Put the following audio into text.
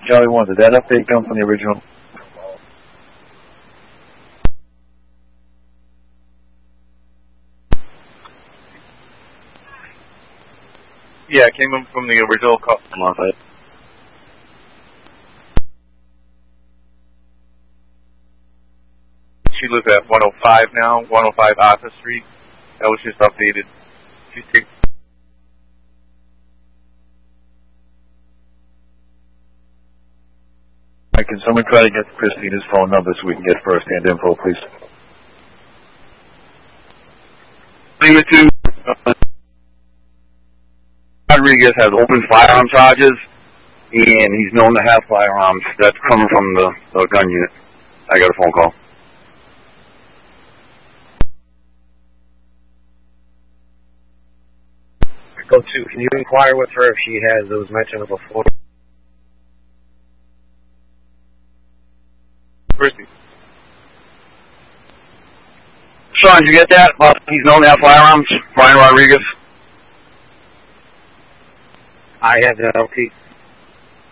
Charlie 1, did that update come from the original? Yeah, it came in from the original call. She lives at 105 now, 105 Arthur Street. That was just updated. She's taking. Can someone try to get Christina's phone number so we can get first-hand info, please? Rodriguez has open firearm charges, and he's known to have firearms. That's coming from the gun unit. I got a phone call. Go to. Can you inquire with her if she has those mentioned before? Christy. Sean, did you get that? He's known to have firearms. Brian Rodriguez. I have that, LP.